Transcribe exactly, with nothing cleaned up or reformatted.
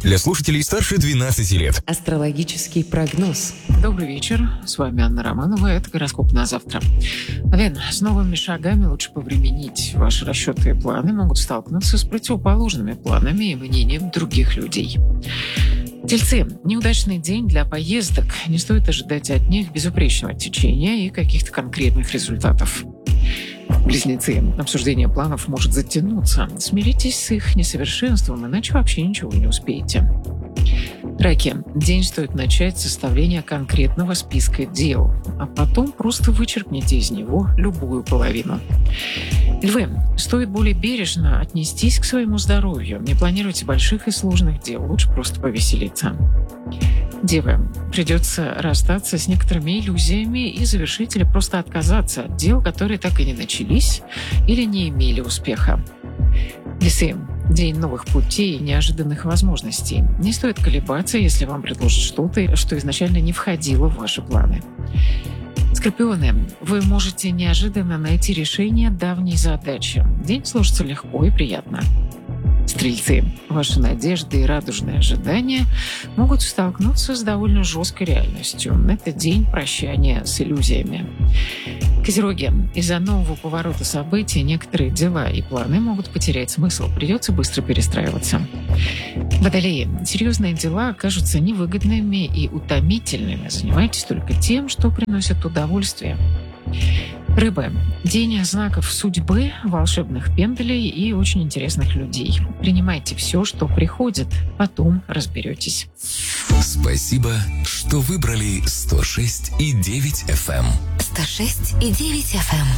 Для слушателей старше двенадцати лет. Астрологический прогноз. Добрый вечер. С вами Анна Романова. Это гороскоп на завтра. Овен, с новыми шагами лучше повременить. Ваши расчеты и планы могут столкнуться с противоположными планами и мнением других людей. Тельцы. Неудачный день для поездок. Не стоит ожидать от них безупречного течения и каких-то конкретных результатов. Близнецы. Обсуждение планов может затянуться. Смиритесь с их несовершенством, иначе вообще ничего не успеете. Раки. День стоит начать с составления конкретного списка дел, а потом просто вычеркните из него любую половину. Львы. Стоит более бережно отнестись к своему здоровью. Не планируйте больших и сложных дел, лучше просто повеселиться. Девы. Придется расстаться с некоторыми иллюзиями и завершить или просто отказаться от дел, которые так и не начались или не имели успеха. Весы. День новых путей и неожиданных возможностей. Не стоит колебаться, если вам предложат что-то, что изначально не входило в ваши планы. Скорпионы. Вы можете неожиданно найти решение давней задачи. День сложится легко и приятно. Стрельцы. Ваши надежды и радужные ожидания могут столкнуться с довольно жесткой реальностью. Это день прощания с иллюзиями. Козероги. Из-за нового поворота событий некоторые дела и планы могут потерять смысл. Придется быстро перестраиваться. Водолеи. Серьезные дела окажутся невыгодными и утомительными. Занимайтесь только тем, что приносит удовольствие. Рыбы. День знаков судьбы, волшебных пендалей и очень интересных людей. Принимайте все, что приходит, потом разберетесь. Спасибо, что выбрали сто шесть и девять эф эм. сто шесть и девять эф эм.